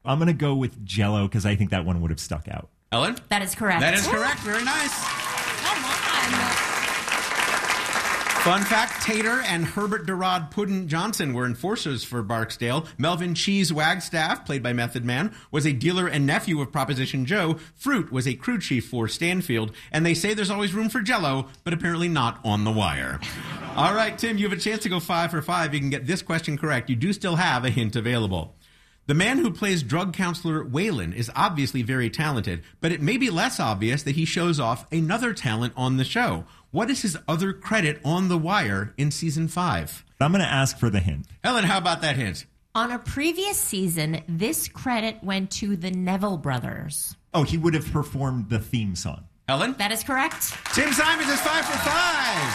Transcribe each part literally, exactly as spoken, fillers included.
I'm going to go with Jell-O because I think that one would have stuck out. Ellen? That is correct. That is correct. Very nice. Come on. Fun fact, Tater and Herbert Durrod Puddin' Johnson were enforcers for Barksdale. Melvin Cheese Wagstaff, played by Method Man, was a dealer and nephew of Proposition Joe. Fruit was a crew chief for Stanfield. And they say there's always room for Jell-O, but apparently not on The Wire. All right, Tim, you have a chance to go five for five. You can get this question correct. You do still have a hint available. The man who plays drug counselor Waylon is obviously very talented, but it may be less obvious that he shows off another talent on the show. What is his other credit on The Wire in season five? I'm going to ask for the hint. Helen, how about that hint? On a previous season, this credit went to the Neville brothers. Oh, he would have performed the theme song. Helen? That is correct. Tim Simons is five for five.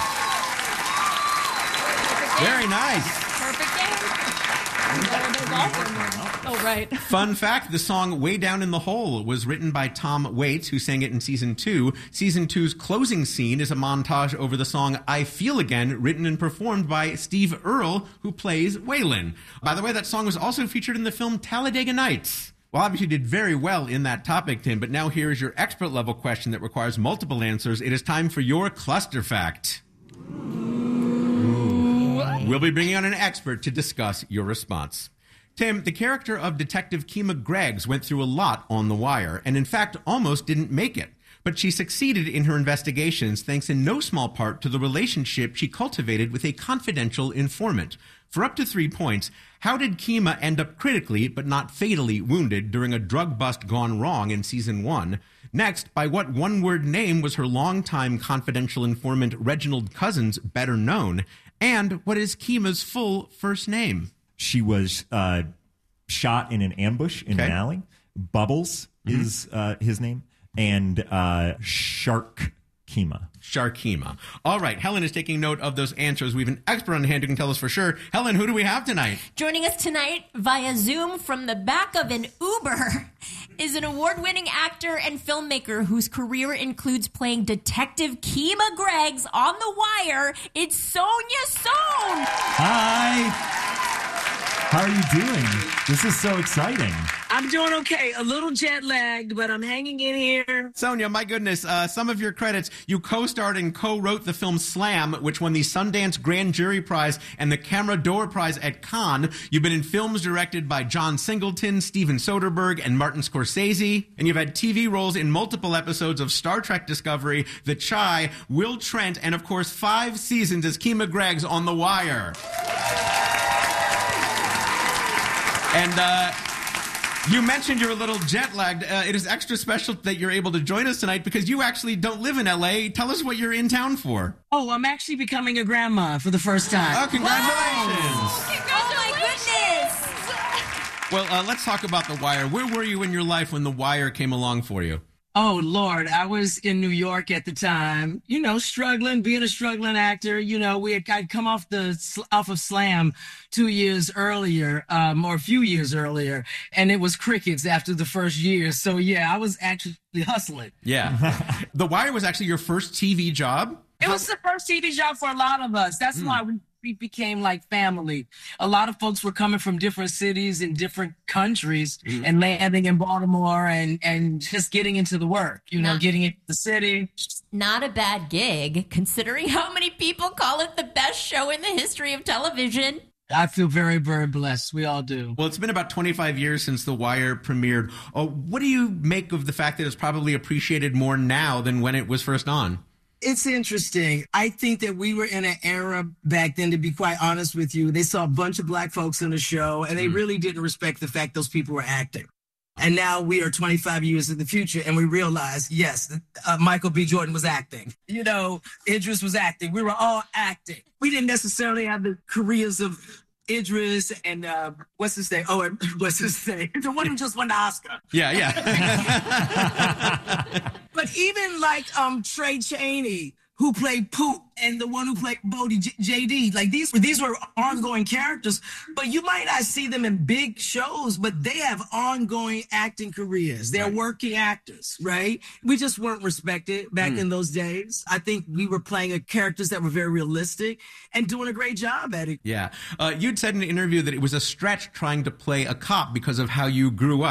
Very nice. Perfect game. Oh, right. Fun fact, the song Way Down in the Hole was written by Tom Waits, who sang it in season two. Season two's closing scene is a montage over the song I Feel Again, written and performed by Steve Earle, who plays Waylon. By the way, that song was also featured in the film Talladega Nights. Well, obviously you did very well in that topic, Tim, but now here is your expert level question that requires multiple answers. It is time for your cluster fact. We'll be bringing on an expert to discuss your response. Tim, the character of Detective Kima Greggs went through a lot on The Wire, and in fact almost didn't make it. But she succeeded in her investigations thanks in no small part to the relationship she cultivated with a confidential informant. For up to three points, how did Kima end up critically but not fatally wounded during a drug bust gone wrong in season one? Next, by what one-word name was her longtime confidential informant Reginald Cousins better known? And what is Kima's full first name? She was uh, shot in an ambush in Okay. an alley. Bubbles Mm-hmm. is uh, his name. And uh, Shark Kima. Sharkima. All right, Helen is taking note of those answers. We have an expert on hand who can tell us for sure. Helen, who do we have tonight? Joining us tonight via Zoom from the back of an Uber is an award-winning actor and filmmaker whose career includes playing Detective Kima Greggs on The Wire. It's Sonia Sohn. Hi. How are you doing? This is so exciting. I'm doing okay. A little jet lagged, but I'm hanging in here. Sonia, my goodness, uh, some of your credits. You co-starred and co-wrote the film Slam, which won the Sundance Grand Jury Prize and the Camera d'Or Prize at Cannes. You've been in films directed by John Singleton, Steven Soderbergh, and Martin Scorsese. And you've had T V roles in multiple episodes of Star Trek Discovery, The Chi, Will Trent, and of course five seasons as Kima Greggs on The Wire. And, uh... you mentioned you're a little jet-lagged. Uh, it is extra special that you're able to join us tonight because you actually don't live in L A. Tell us what you're in town for. Oh, I'm actually becoming a grandma for the first time. Oh, congratulations. Oh, my goodness. Well, uh, let's talk about The Wire. Where were you in your life when The Wire came along for you? Oh, Lord, I was in New York at the time, you know, struggling, being a struggling actor. You know, we had I'd come off the off of Slam two years earlier, um, or a few years earlier, and it was crickets after the first year. So, yeah, I was actually hustling. Yeah. The Wire was actually your first T V job? It was the first T V job for a lot of us. That's mm. why we, we became like family. A lot of folks were coming from different cities and different countries mm. and landing in Baltimore and, and just getting into the work, you know, Not, getting into the city. Not a bad gig, considering how many people call it the best show in the history of television. I feel very, very blessed. We all do. Well, it's been about twenty-five years since The Wire premiered. Oh, what do you make of the fact that it's probably appreciated more now than when it was first on? It's interesting. I think that we were in an era back then, to be quite honest with you. They saw a bunch of black folks in the show, and they mm. really didn't respect the fact those people were acting. And now we are twenty-five years in the future, and we realize, yes, uh, Michael B. Jordan was acting. You know, Idris was acting. We were all acting. We didn't necessarily have the careers of Idris and uh, what's his name? Oh, what's his name? The one who just won the Oscar. Yeah, yeah. But even like um, Trey Chaney, who played Poop, and the one who played Bodie J D. Like these, these were ongoing characters, but you might not see them in big shows, but they have ongoing acting careers. They're right. working actors, right? We just weren't respected back mm. in those days. I think we were playing characters that were very realistic and doing a great job at it. Yeah. Uh, you'd said in an interview that it was a stretch trying to play a cop because of how you grew up.